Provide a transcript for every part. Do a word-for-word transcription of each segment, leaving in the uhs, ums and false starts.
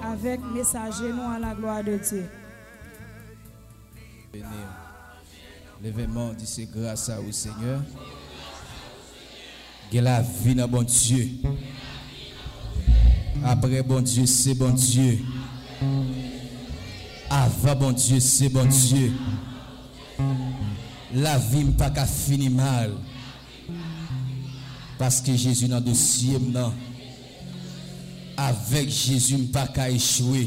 avec messager nous à la gloire de Dieu. L'événement dit c'est grâce à vous Seigneur. Que la vie dans bon Dieu. Après bon Dieu, c'est bon Dieu. Avant bon Dieu, c'est bon Dieu. La vie n'a pas qu'à finir mal. Parce que Jésus dans le dossier maintenant. Avec Jésus n'a pas qu'à échouer.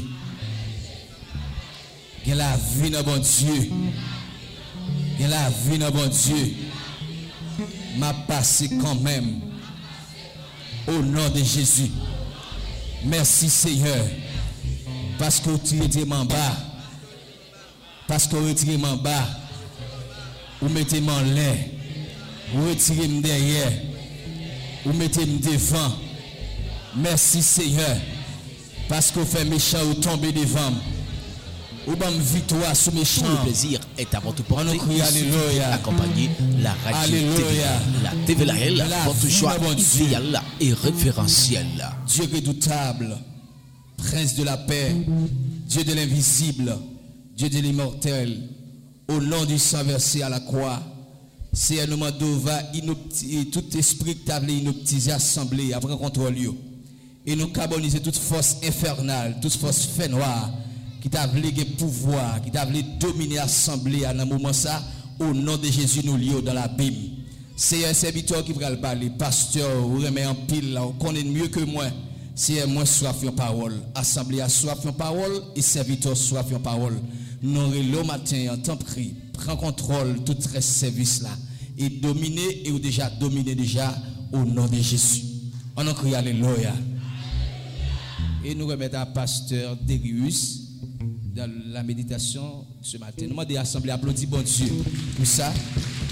Que la vie dans bon Dieu. Que la vie dans bon Dieu. M'a passé quand même. Au nom de Jésus. Merci Seigneur. Parce que vous tirez en bas. Parce que vous retirez en bas. Vous mettez en l'air. Vous retirez derrière. Vous mettez devant. Merci Seigneur. Parce que vous faites méchant ou tomber devant. Ou bonne victoire sur méchant. Tout le plaisir est à votre portée. Alléluia. Accompagner la radio Alléluia. T V. La T V la L, La votre vie choix de bon Dieu. idéal et référentiel. Dieu redoutable, Prince de la paix, Dieu de l'invisible, Dieu de l'immortel, au nom du sang versé à la croix, c'est un moment d'où va tout esprit qui t'a inoptisé assemblé après contrôle. Et nous carboniser toute force infernale, toute force fait noire qui t'a voulu pouvoir, qui t'a voulu dominer l'assemblée à un moment ça, au nom de Jésus nous lions dans la Bible. C'est un serviteur qui va le parler, pasteur, vous remet en pile là, vous connaissez mieux que moi. C'est moi soif en parole, assemblée à soif en parole et serviteur soif en parole. Nous le matin en temps pris, prends contrôle tout ce service là et dominer et ou déjà dominer déjà au nom de Jésus. On en crie alléluia. Et nous remettons à pasteur Derius dans la méditation ce matin. Nous demandons à l'assemblée applaudir bon Dieu. Pour ça.